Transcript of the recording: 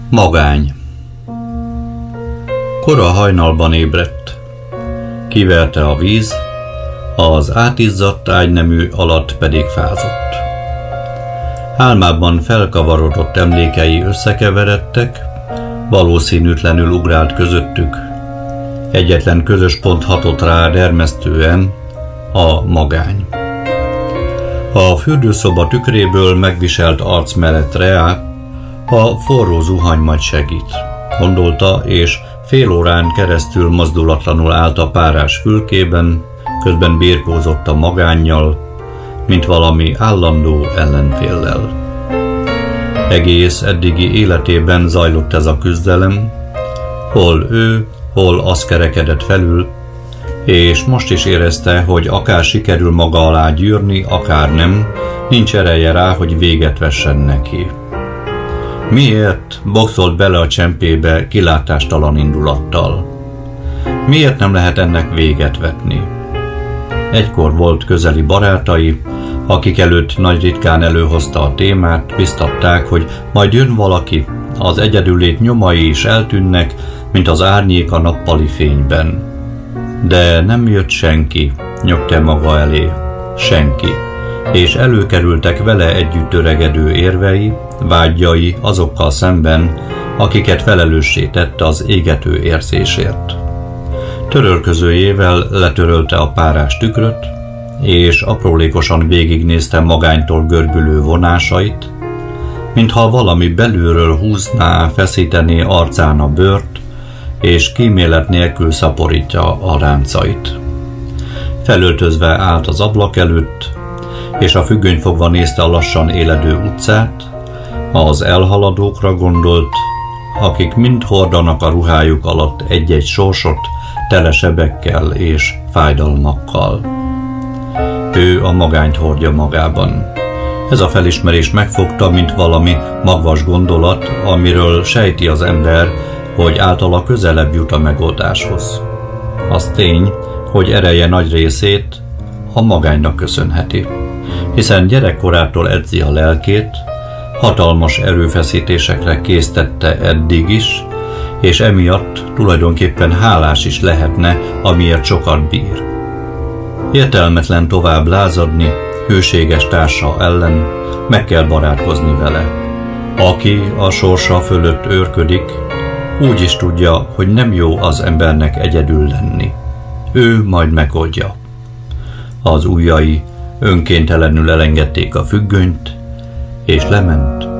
Magány. Kora hajnalban ébredt. Kiverte a víz, az átizzadt ágynemű alatt pedig fázott. Álmában felkavarodott emlékei összekeveredtek, valószínűtlenül ugrált közöttük. Egyetlen közös pont hatott rá dermesztően, a magány. A fürdőszoba tükréből megviselt arcmelet reá, a forró zuhany majd segít, gondolta, és fél órán keresztül mozdulatlanul állt a párás fülkében, közben birkózott a magánnyal, mint valami állandó ellenféllel. Egész eddigi életében zajlott ez a küzdelem, hol ő, hol az kerekedett felül, és most is érezte, hogy akár sikerül maga alá gyűrni, akár nem, nincs ereje rá, hogy véget vessen neki. Miért boxolt bele a csempébe kilátástalan indulattal? Miért nem lehet ennek véget vetni? Egykor volt közeli barátai, akik előtt nagy ritkán előhozta a témát, biztatták, hogy majd jön valaki, az egyedüllét nyomai is eltűnnek, mint az árnyék a nappali fényben. De nem jött senki, nyögte maga elé, senki, és előkerültek vele együtt öregedő érvei, vágyai azokkal szemben, akiket felelőssé tette az égető érzésért. Törölközőjével letörölte a párás tükröt, és aprólékosan végignézte magánytól görbülő vonásait, mintha valami belülről húzná, feszítené arcán a bőrt, és kímélet nélkül szaporítja a ráncait. Felöltözve állt az ablak előtt, és a függöny fogva nézte a lassan éledő utcát, az elhaladókra gondolt, akik mind hordanak a ruhájuk alatt egy-egy sorsot, tele sebekkel és fájdalmakkal. Ő a magányt hordja magában. Ez a felismerés megfogta, mint valami magvas gondolat, amiről sejti az ember, hogy általa közelebb jut a megoldáshoz. Az tény, hogy ereje nagy részét a magánynak köszönheti, hiszen gyerekkorától edzi a lelkét, hatalmas erőfeszítésekre késztette eddig is, és emiatt tulajdonképpen hálás is lehetne, amiért sokat bír. Értelmetlen tovább lázadni, hűséges társa ellen, meg kell barátkozni vele. Aki a sorsa fölött őrködik, úgy is tudja, hogy nem jó az embernek egyedül lenni. Ő majd megoldja. Az ujjai önkéntelenül elengedték a függönyt, és lement